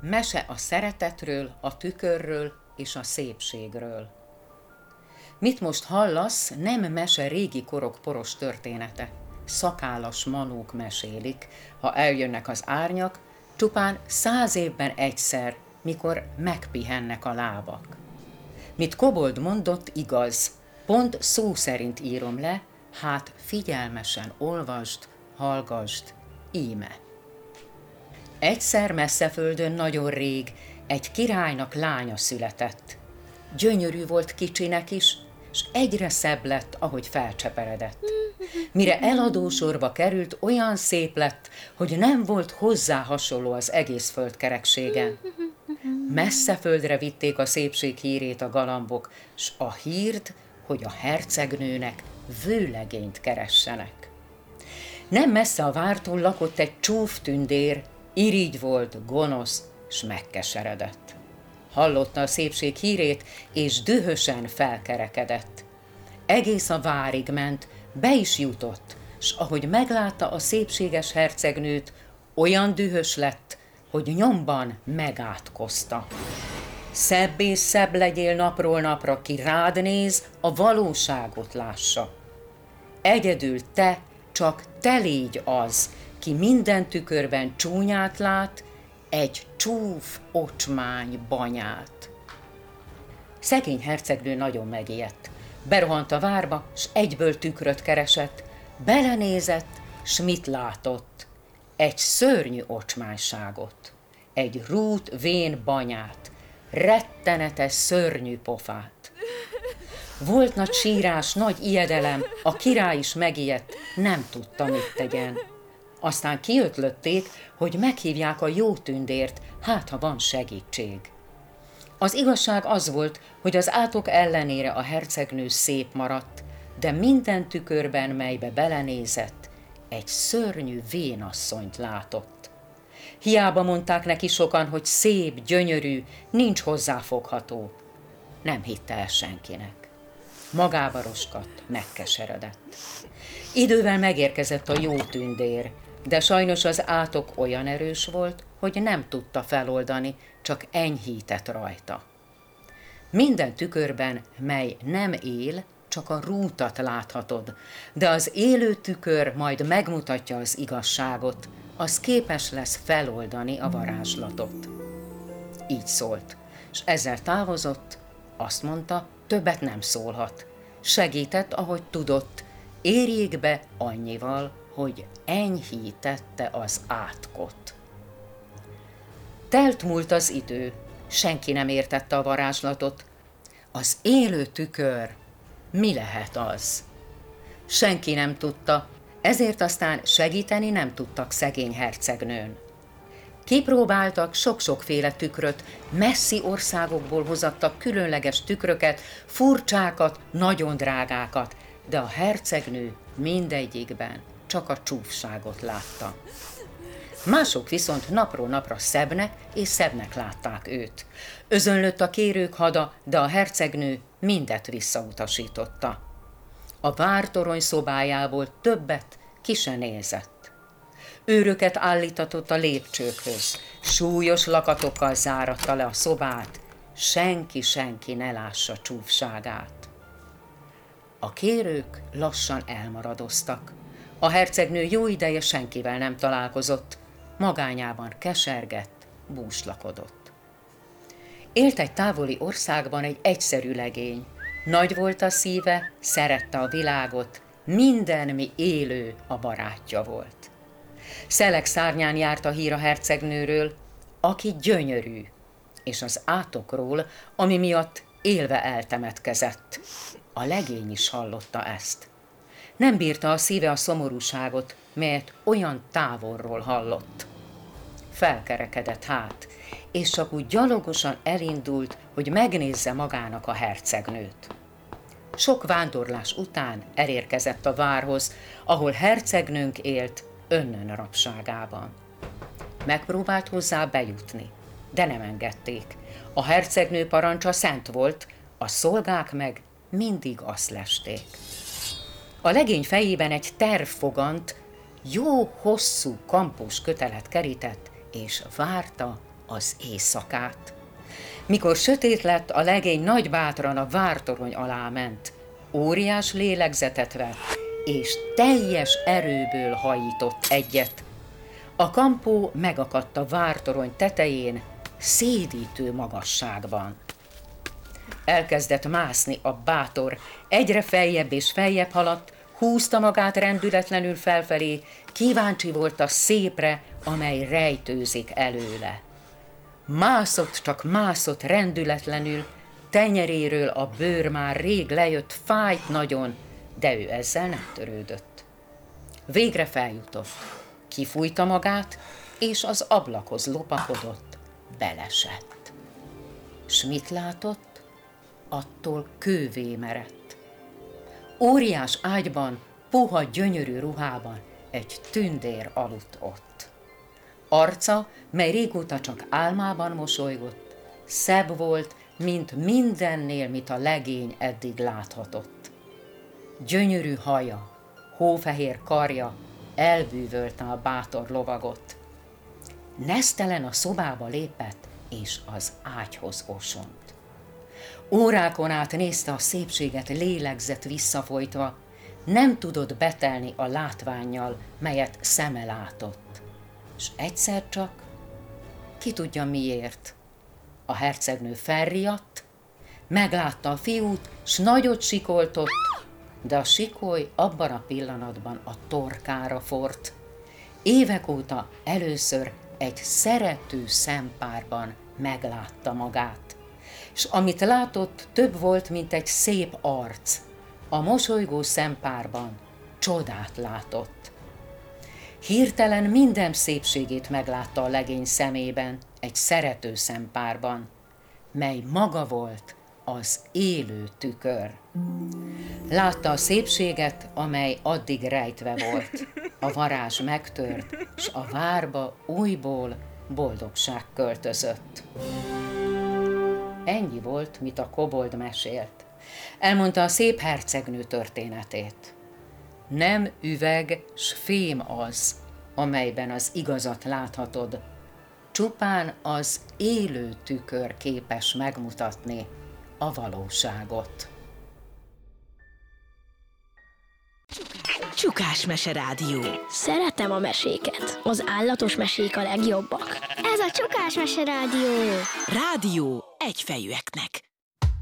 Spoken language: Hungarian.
Mese a szeretetről, a tükörről és a szépségről. Mit most hallasz, nem mese régi korok poros története. Szakállas manók mesélik, ha eljönnek az árnyak, csupán 100 évben egyszer, mikor megpihennek a lábak. Mit Kobold mondott, igaz, pont szó szerint írom le, hát figyelmesen olvasd, hallgasd, íme. Egyszer messze földön nagyon rég egy királynak lánya született. Gyönyörű volt kicsinek is, s egyre szebb lett, ahogy felcseperedett. Mire eladósorba került, olyan szép lett, hogy nem volt hozzá hasonló az egész földkerekségen. Messze földre vitték a szépség hírét a galambok, s a hírt, hogy a hercegnőnek vőlegényt keressenek. Nem messze a vártól lakott egy csúftündér, irigy volt, gonosz, s megkeseredett. Hallotta a szépség hírét, és dühösen felkerekedett. Egész a várig ment, be is jutott, s ahogy meglátta a szépséges hercegnőt, olyan dühös lett, hogy nyomban megátkozta. Szebb és szebb legyél napról napra, ki rád néz, a valóságot lássa. Egyedül te, csak te légy az, ki minden tükörben csúnyát lát, egy csúf ocsmány banyát. Szegény hercegnő nagyon megijedt. Berohant a várba, s egyből tükröt keresett. Belenézett, s mit látott? Egy szörnyű ocsmányságot, egy rút vén banyát, rettenetes szörnyű pofát. Volt nagy sírás, nagy ijedelem, a király is megijedt, nem tudta, mit tegyen. Aztán kiötlötték, hogy meghívják a jó tündért, hát ha van segítség. Az igazság az volt, hogy az átok ellenére a hercegnő szép maradt, de minden tükörben, melybe belenézett, egy szörnyű vénasszonyt látott. Hiába mondták neki sokan, hogy szép, gyönyörű, nincs hozzáfogható. Nem hitte el senkinek. Magába roskadt, megkeseredett. Idővel megérkezett a jó tündér, de sajnos az átok olyan erős volt, hogy nem tudta feloldani, csak enyhített rajta. Minden tükörben, mely nem él, csak a rútat láthatod, de az élő tükör majd megmutatja az igazságot, az képes lesz feloldani a varázslatot. Így szólt, és ezzel távozott, azt mondta, többet nem szólhat. Segített, ahogy tudott, érjék be annyival, hogy enyhítette az átkot. Telt múlt az idő, senki nem értette a varázslatot. Az élő tükör, mi lehet az? Senki nem tudta, ezért aztán segíteni nem tudtak szegény hercegnőn. Kipróbáltak sok-sokféle tükröt, messzi országokból hozattak különleges tükröket, furcsákat, nagyon drágákat, de a hercegnő mindegyikben csak a csúfságot látta. Mások viszont napról napra szebbnek és szebbnek látták őt. Özönlött a kérők hada, de a hercegnő mindet visszautasította. A vártorony szobájából többet ki se nézett. Őröket állítatott a lépcsőkhöz, súlyos lakatokkal záratta le a szobát, senki ne lássa csúfságát. A kérők lassan elmaradoztak. A hercegnő jó ideje senkivel nem találkozott, magányában kesergett, búslakodott. Élt egy távoli országban egy egyszerű legény. Nagy volt a szíve, szerette a világot, minden, mi élő, a barátja volt. Szelek szárnyán járt a hír a hercegnőről, aki gyönyörű, és az átokról, ami miatt élve eltemetkezett. A legény is hallotta ezt. Nem bírta a szíve a szomorúságot, melyet olyan távolról hallott. Felkerekedett hát, és csak úgy gyalogosan elindult, hogy megnézze magának a hercegnőt. Sok vándorlás után elérkezett a várhoz, ahol hercegnőnk élt önnön rabságában. Megpróbált hozzá bejutni, de nem engedték. A hercegnő parancsa szent volt, a szolgák meg mindig azt lesték. A legény fejében egy terv fogant, jó hosszú kampós kötelet kerített, és várta, az éjszakát. Mikor sötét lett, a legény nagy bátran a vártorony alá ment, óriás lélegzetet vett, és teljes erőből hajított egyet. A kampó megakadt a vártorony tetején, szédítő magasságban. Elkezdett mászni a bátor, egyre feljebb és feljebb haladt, húzta magát rendületlenül felfelé, kíváncsi volt a szépre, amely rejtőzik előle. Mászott, csak mászott rendületlenül, tenyeréről a bőr már rég lejött, fájt nagyon, de ő ezzel nem törődött. Végre feljutott, kifújta magát, és az ablakhoz lopakodott, belesett. S mit látott? Attól kővé merett. Óriás ágyban, puha gyönyörű ruhában egy tündér aludt ott. Arca, mely régóta csak álmában mosolygott, szebb volt, mint mindennél, mit a legény eddig láthatott. Gyönyörű haja, hófehér karja elbűvölte a bátor lovagot. Nesztelen a szobába lépett, és az ágyhoz osont. Órákon át nézte a szépséget lélegzett visszafolytva, nem tudott betelni a látvánnyal, melyet szeme látott. S egyszer csak, ki tudja miért, a hercegnő felriadt, meglátta a fiút, s nagyot sikoltott, de a sikoly abban a pillanatban a torkára forrt. Évek óta először egy szerető szempárban meglátta magát, s amit látott, több volt, mint egy szép arc. A mosolygó szempárban csodát látott. Hirtelen minden szépségét meglátta a legény szemében, egy szerető szempárban, mely maga volt az élő tükör. Látta a szépséget, amely addig rejtve volt. A varázs megtört, s a várba újból boldogság költözött. Ennyi volt, mit a kobold mesélt. Elmondta a szép hercegnő történetét. Nem üveg s fém az, amelyben az igazat láthatod, csupán az élő tükör képes megmutatni a valóságot. Csukás Mese Rádió. Szeretem a meséket. Az állatos mesék a legjobbak. Ez a Csukás Mese Rádió. Rádió egyfejűeknek.